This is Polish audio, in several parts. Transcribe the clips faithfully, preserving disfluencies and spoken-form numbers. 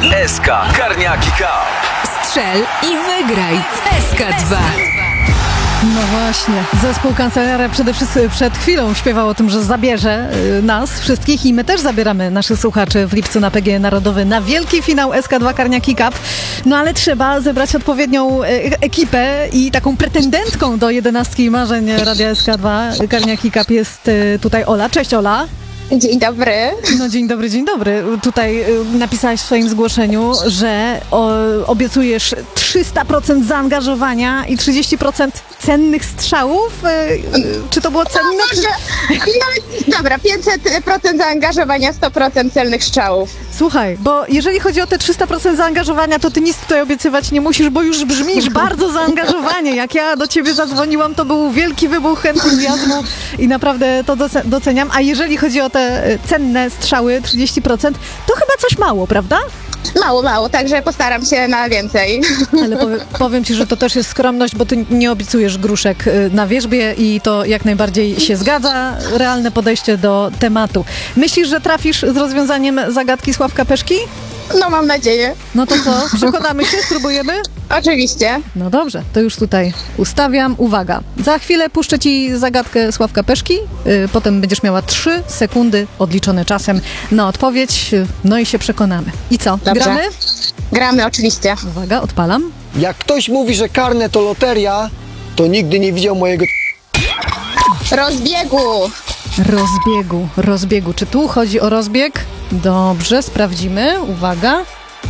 S K Karniaki Cup. Strzel i wygraj w S K dwa. No właśnie, zespół Kancelaria przede wszystkim przed chwilą śpiewał o tym, że zabierze nas wszystkich i my też zabieramy naszych słuchaczy w lipcu na P G E Narodowy na wielki finał S K dwa Karniaki Cup. No ale trzeba zebrać odpowiednią ekipę i taką pretendentką do jedenastki marzeń Radia S K dwa Karniaki Cup jest tutaj Ola. Cześć Ola. Dzień dobry. No dzień dobry, dzień dobry. Tutaj y, napisałaś w swoim zgłoszeniu, że o, obiecujesz trzysta procent zaangażowania i trzydzieści procent cennych strzałów. Y, y, czy to było cenne? No, może, no, dobra, pięćset procent zaangażowania, sto procent celnych strzałów. Słuchaj, bo jeżeli chodzi o te trzysta procent zaangażowania, to ty nic tutaj obiecywać nie musisz, bo już brzmisz bardzo zaangażowanie. Jak ja do ciebie zadzwoniłam, to był wielki wybuch entuzjazmu i naprawdę to doceniam. A jeżeli chodzi o te cenne strzały, trzydzieści procent, to chyba coś mało, prawda? Mało, mało, także postaram się na więcej. Ale powie, powiem ci, że to też jest skromność, bo ty nie obiecujesz gruszek na wierzbie i to jak najbardziej się zgadza. Realne podejście do tematu. Myślisz, że trafisz z rozwiązaniem zagadki Sławka Peszki? No mam nadzieję. No to co? Przekonamy się? Spróbujemy? Oczywiście. No dobrze, to już tutaj ustawiam. Uwaga, za chwilę puszczę ci zagadkę Sławka Peszki, yy, potem będziesz miała trzy sekundy odliczone czasem na odpowiedź, yy, no i się przekonamy. I co, Dobrze. gramy? Gramy oczywiście. Uwaga, odpalam. Jak ktoś mówi, że karne to loteria, to nigdy nie widział mojego... Rozbiegu. Rozbiegu, rozbiegu. Czy tu chodzi o rozbieg? Dobrze, sprawdzimy. Uwaga.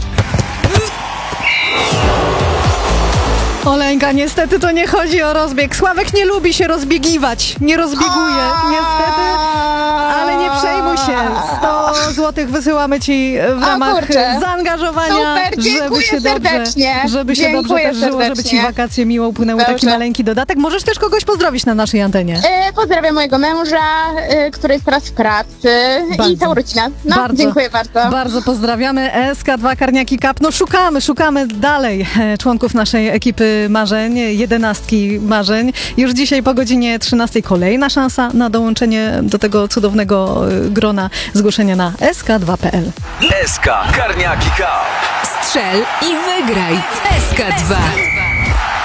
Oleńka, niestety to nie chodzi o rozbieg. Sławek nie lubi się rozbiegiwać. Nie rozbieguje, niestety. Ale nie przejmuj się. sto złotych wysyłamy ci w ramach kurczę. zaangażowania, Super, dziękuję żeby się serdecznie. dobrze, żeby się Dziękuję dobrze też żyło, żeby ci serdecznie. wakacje miło upłynęły. Taki Dobrze. maleńki dodatek. Możesz też kogoś pozdrowić na naszej antenie. E, pozdrawiam mojego męża, e, który jest teraz w pracy Bardzo. i całą rodzinę. No, Bardzo. dziękuję bardzo. Bardzo pozdrawiamy. S K dwa Karniaki Cup. No szukamy, szukamy dalej e, członków naszej ekipy marzeń, jedenastki marzeń. Już dzisiaj po godzinie trzynastej kolejna szansa na dołączenie do tego cudownego e, grona zgłoszenia na S K dwa kropka P L. S K Karniaki Cup. Strzel i wygraj w S K dwa.